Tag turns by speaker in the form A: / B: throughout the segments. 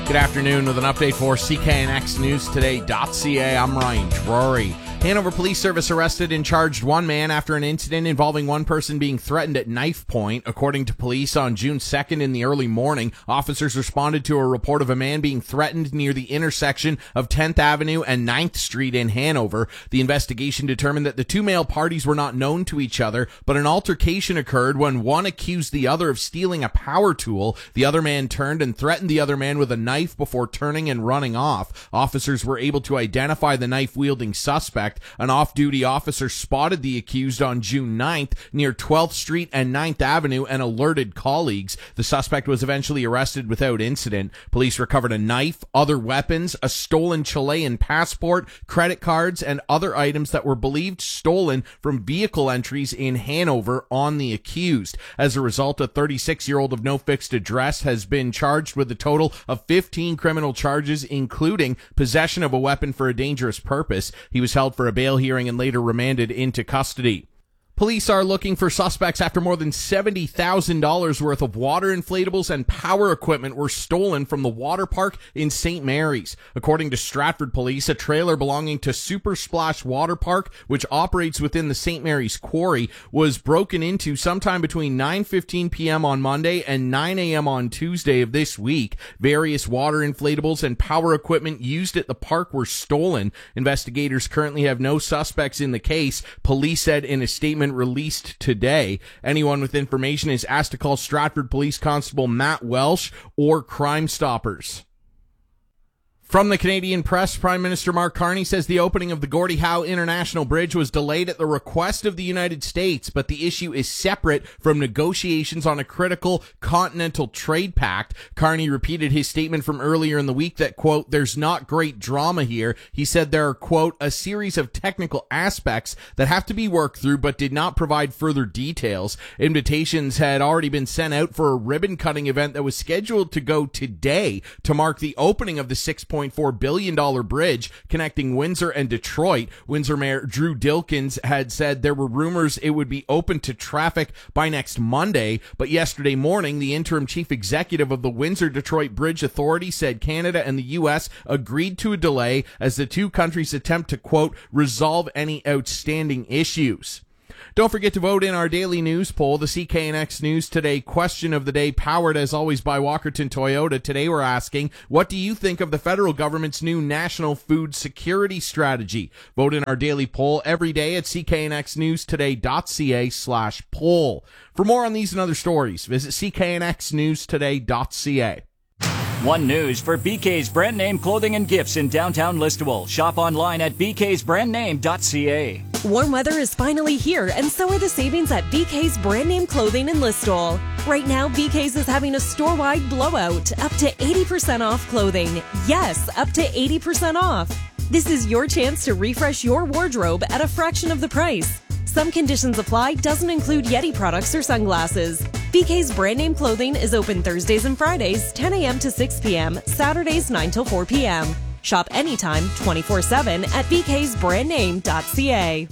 A: Good afternoon with an update for CKNXNewsToday.ca. I'm Ryan Drury. Hanover Police Service arrested and charged one man after an incident involving one person being threatened at knife point. According to police, on June 2nd in the early morning, officers responded to a report of a man being threatened near the intersection of 10th Avenue and 9th Street in Hanover. The investigation determined that the two male parties were not known to each other, but an altercation occurred when one accused the other of stealing a power tool. The other man turned and threatened the other man with a knife before turning and running off. Officers were able to identify the knife-wielding suspect. An off-duty officer spotted the accused on June 9th near 12th Street and 9th Avenue and alerted colleagues. The suspect was eventually arrested without incident. Police recovered a knife, other weapons, a stolen Chilean passport, credit cards, and other items that were believed stolen from vehicle entries in Hanover on the accused. As a result, a 36-year-old of no fixed address has been charged with a total of 15 criminal charges, including possession of a weapon for a dangerous purpose. He was held for a bail hearing and later remanded into custody. Police are looking for suspects after more than $70,000 worth of water inflatables and power equipment were stolen from the water park in St. Mary's. According to Stratford Police, a trailer belonging to Super Splash Water Park, which operates within the St. Mary's Quarry, was broken into sometime between 9:15 p.m. on Monday and 9 a.m. on Tuesday of this week. Various water inflatables and power equipment used at the park were stolen. Investigators currently have no suspects in the case, police said in a statement released today. Anyone with information is asked to call Stratford Police Constable Matt Welsh or Crime Stoppers. From the Canadian Press, Prime Minister Mark Carney says the opening of the Gordie Howe International Bridge was delayed at the request of the United States, but the issue is separate from negotiations on a critical continental trade pact. Carney repeated his statement from earlier in the week that, quote, there's not great drama here. He said there are, quote, a series of technical aspects that have to be worked through, but did not provide further details. Invitations had already been sent out for a ribbon-cutting event that was scheduled to go today to mark the opening of the $6.4 billion bridge connecting Windsor and Detroit. Windsor Mayor Drew Dilkins had said there were rumors it would be open to traffic by next Monday, but yesterday morning, the interim chief executive of the Windsor-Detroit Bridge Authority said Canada and the U.S. agreed to a delay as the two countries attempt to, quote, resolve any outstanding issues. Don't forget to vote in our daily news poll, the CKNX News Today question of the day, powered as always by Walkerton Toyota. Today we're asking, what do you think of the federal government's new national food security strategy? Vote in our daily poll every day at cknxnewstoday.ca/poll. For more on these and other stories, visit cknxnewstoday.ca.
B: One News for BK's brand name clothing and gifts in downtown Listowel. Shop online at bksbrandname.ca.
C: Warm weather is finally here, and so are the savings at BK's brand name clothing in Listowel. Right now, BK's is having a store-wide blowout, up to 80% off clothing. Yes, up to 80% off. This is your chance to refresh your wardrobe at a fraction of the price. Some conditions apply, doesn't include Yeti products or sunglasses. BK's brand name clothing is open Thursdays and Fridays, 10 a.m. to 6 p.m., Saturdays 9 till 4 p.m. Shop anytime, 24/7 at bksbrandname.ca.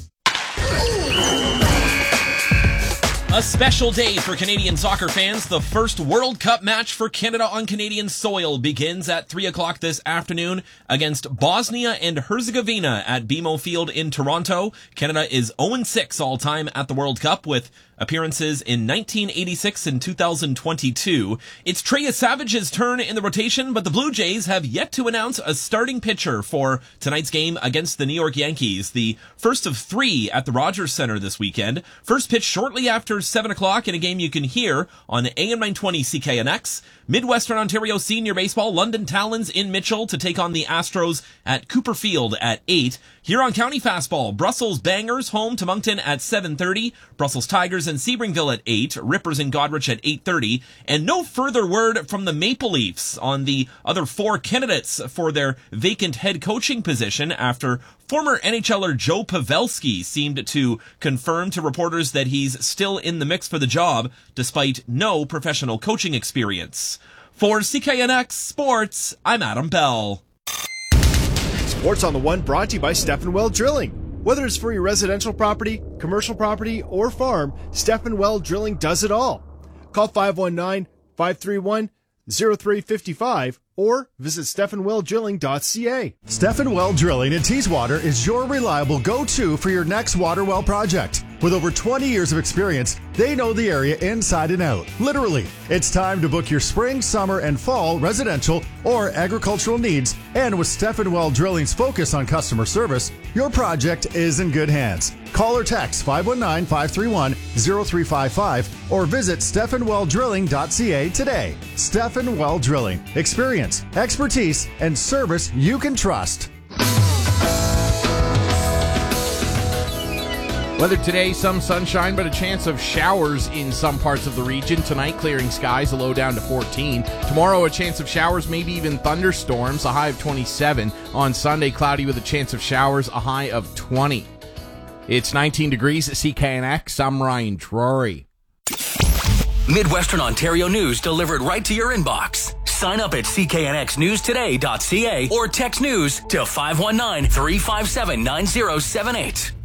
D: A special day for Canadian soccer fans. The first World Cup match for Canada on Canadian soil begins at 3 o'clock this afternoon against Bosnia and Herzegovina at BMO Field in Toronto. Canada is 0-6 all-time at the World Cup, with appearances in 1986 and 2022. It's Trey Savage's turn in the rotation, but the Blue Jays have yet to announce a starting pitcher for tonight's game against the New York Yankees, the first of 3 at the Rogers Center this weekend. First pitch shortly after 7 o'clock in a game you can hear on AM 920 CKNX. Midwestern Ontario Senior Baseball, London Talons in Mitchell to take on the Astros at Cooper Field at 8. Huron County Fastball, Brussels Bangers home to Moncton at 7:30. Brussels Tigers and Sebringville at 8. Rippers and Godrich at 8:30. And no further word from the Maple Leafs on the other 4 candidates for their vacant head coaching position after former NHLer Joe Pavelski seemed to confirm to reporters that he's still in the mix for the job despite no professional coaching experience. For CKNX Sports, I'm Adam Bell.
E: Sports on the One brought to you by Steffenwell Drilling. Whether it's for your residential property, commercial property, or farm, Steffenwell Drilling does it all. Call 519-531-0000 0355 or visit StephenwellDrilling.ca.
F: Stephen Well Drilling in Teeswater is your reliable go-to for your next water well project. With over 20 years of experience, they know the area inside and out. Literally, it's time to book your spring, summer, and fall residential or agricultural needs. And with Stephen Well Drilling's focus on customer service, your project is in good hands. Call or text 519-531-0355 or visit StephenwellDrilling.ca today. Stephen Well Drilling. Experience, expertise, and service you can trust.
A: Weather today, some sunshine, but a chance of showers in some parts of the region. Tonight, clearing skies, a low down to 14. Tomorrow, a chance of showers, maybe even thunderstorms, a high of 27. On Sunday, cloudy with a chance of showers, a high of 20. It's 19 degrees at CKNX. I'm Ryan Drury.
G: Midwestern Ontario news delivered right to your inbox. Sign up at cknxnewstoday.ca or text news to 519-357-9078.